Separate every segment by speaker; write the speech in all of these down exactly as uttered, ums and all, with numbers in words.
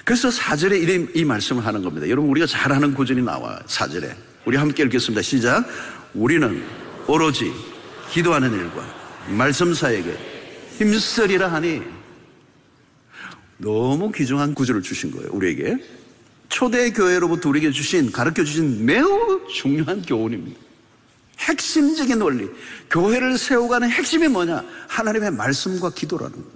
Speaker 1: 그래서 사 절에 이, 이 말씀을 하는 겁니다. 여러분, 우리가 잘 아는 구절이 나와요. 사 절에 우리 함께 읽겠습니다. 시작. 우리는 오로지 기도하는 일과 말씀 사역에 힘쓰리라 하니. 너무 귀중한 구절을 주신 거예요. 우리에게 초대교회로부터 우리에게 주신, 가르쳐 주신 매우 중요한 교훈입니다. 핵심적인 원리, 교회를 세워가는 핵심이 뭐냐? 하나님의 말씀과 기도라는 거예요.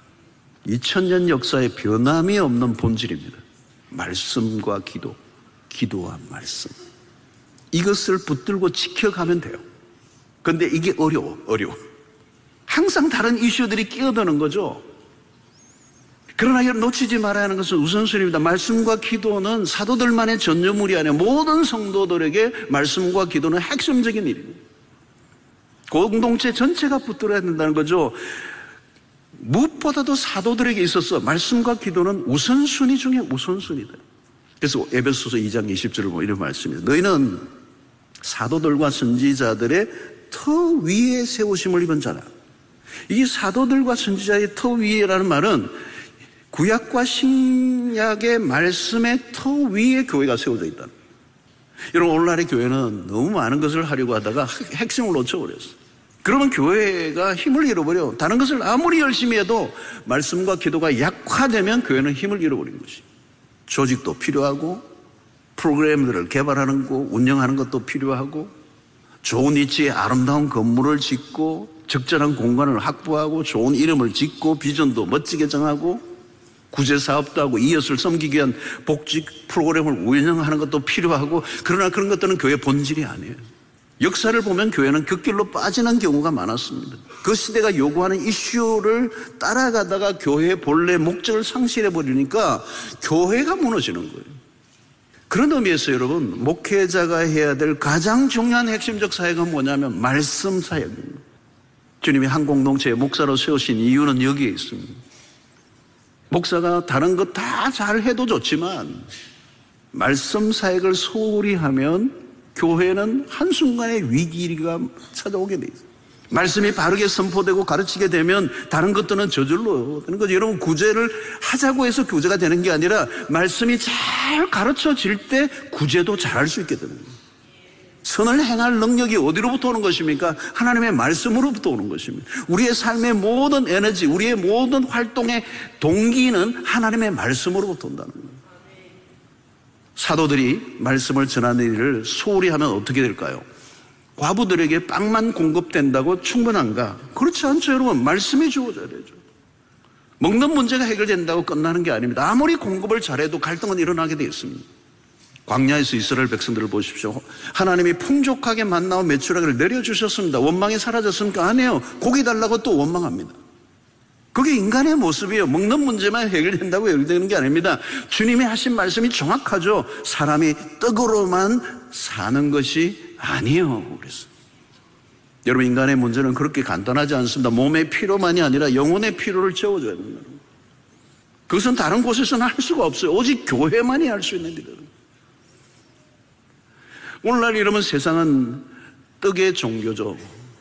Speaker 1: 이천 년 역사에 변함이 없는 본질입니다. 말씀과 기도, 기도와 말씀, 이것을 붙들고 지켜가면 돼요. 그런데 이게 어려워 어려워 항상 다른 이슈들이 끼어드는 거죠. 그러나 놓치지 말아야 하는 것은 우선순위입니다. 말씀과 기도는 사도들만의 전유물이 아니라 모든 성도들에게 말씀과 기도는 핵심적인 일입니다. 공동체 전체가 붙들어야 된다는 거죠. 무엇보다도 사도들에게 있어서 말씀과 기도는 우선순위 중에 우선순위다. 그래서 에베소서 이 장 이십 절을 보면 이런 말씀입니다. 너희는 사도들과 선지자들의 터 위에 세우심을 입은 자라. 이 사도들과 선지자의 터 위에라는 말은 구약과 신약의 말씀의 터 위에 교회가 세워져 있다. 여러분, 오늘날의 교회는 너무 많은 것을 하려고 하다가 핵심을 놓쳐버렸어요. 그러면 교회가 힘을 잃어버려. 다른 것을 아무리 열심히 해도 말씀과 기도가 약화되면 교회는 힘을 잃어버리는 것이. 조직도 필요하고 프로그램들을 개발하는 거, 운영하는 것도 필요하고 좋은 위치에 아름다운 건물을 짓고 적절한 공간을 확보하고 좋은 이름을 짓고 비전도 멋지게 정하고 구제사업도 하고 이웃을 섬기기 위한 복지 프로그램을 운영하는 것도 필요하고, 그러나 그런 것들은 교회 본질이 아니에요. 역사를 보면 교회는 그 길로 빠지는 경우가 많았습니다. 그 시대가 요구하는 이슈를 따라가다가 교회의 본래 목적을 상실해버리니까 교회가 무너지는 거예요. 그런 의미에서 여러분, 목회자가 해야 될 가장 중요한 핵심적 사역은 뭐냐면 말씀 사역입니다. 주님이 한 공동체의 목사로 세우신 이유는 여기에 있습니다. 목사가 다른 것 다 잘해도 좋지만 말씀 사역을 소홀히 하면 교회는 한순간에 위기가 찾아오게 돼 있어요. 말씀이 바르게 선포되고 가르치게 되면 다른 것들은 저절로 되는 거죠. 여러분, 구제를 하자고 해서 구제가 되는 게 아니라 말씀이 잘 가르쳐질 때 구제도 잘할 수 있게 되는 거예요. 선을 행할 능력이 어디로부터 오는 것입니까? 하나님의 말씀으로부터 오는 것입니다. 우리의 삶의 모든 에너지, 우리의 모든 활동의 동기는 하나님의 말씀으로부터 온다는 거예요. 사도들이 말씀을 전하는 일을 소홀히 하면 어떻게 될까요? 과부들에게 빵만 공급된다고 충분한가? 그렇지 않죠, 여러분. 말씀이 주어져야 되죠. 먹는 문제가 해결된다고 끝나는 게 아닙니다. 아무리 공급을 잘해도 갈등은 일어나게 되어 있습니다. 광야에서 이스라엘 백성들을 보십시오. 하나님이 풍족하게 만나와 메추라기를 내려주셨습니다. 원망이 사라졌습니까? 아니에요. 고기 달라고 또 원망합니다. 그게 인간의 모습이에요. 먹는 문제만 해결된다고 해결되는 게 아닙니다. 주님이 하신 말씀이 정확하죠. 사람이 떡으로만 사는 것이 아니에요. 그래서 여러분, 인간의 문제는 그렇게 간단하지 않습니다. 몸의 피로만이 아니라 영혼의 피로를 채워줘야 됩니다. 그것은 다른 곳에서는 할 수가 없어요. 오직 교회만이 할 수 있는 일이에요. 오늘날 이러면 세상은 떡의 종교죠.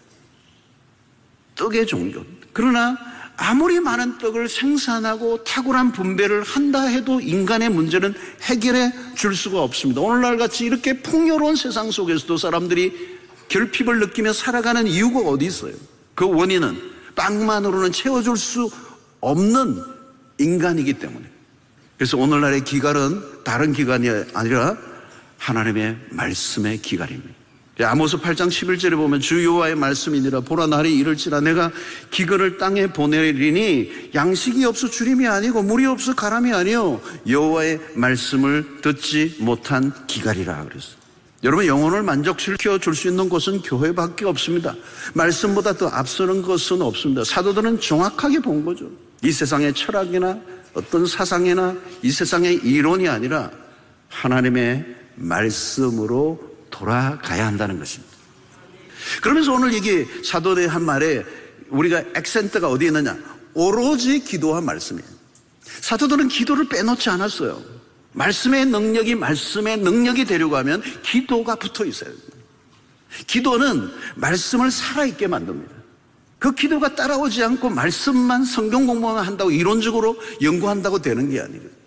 Speaker 1: 떡의 종교. 그러나 아무리 많은 떡을 생산하고 탁월한 분배를 한다 해도 인간의 문제는 해결해 줄 수가 없습니다. 오늘날 같이 이렇게 풍요로운 세상 속에서도 사람들이 결핍을 느끼며 살아가는 이유가 어디 있어요? 그 원인은 빵만으로는 채워줄 수 없는 인간이기 때문에. 그래서 오늘날의 기갈은 다른 기간이 아니라 하나님의 말씀의 기갈입니다. 아모스 팔 장 십일 절에 보면 주 여호와의 말씀이니라. 보라, 날이 이를지라 내가 기근을 땅에 보내리니 양식이 없어 주림이 아니고 물이 없어 가람이 아니요 여호와의 말씀을 듣지 못한 기갈이라. 그랬어요. 여러분, 영혼을 만족시켜 줄 수 있는 곳은 교회밖에 없습니다. 말씀보다 더 앞서는 것은 없습니다. 사도들은 정확하게 본 거죠. 이 세상의 철학이나 어떤 사상이나 이 세상의 이론이 아니라 하나님의 말씀으로 돌아가야 한다는 것입니다. 그러면서 오늘 이게 사도의 한 말에 우리가 액센트가 어디에 있느냐? 오로지 기도와 말씀이에요. 사도들은 기도를 빼놓지 않았어요. 말씀의 능력이 말씀의 능력이 되려고 하면 기도가 붙어 있어요. 기도는 말씀을 살아있게 만듭니다. 그 기도가 따라오지 않고 말씀만 성경 공부만 한다고 이론적으로 연구한다고 되는 게 아니에요.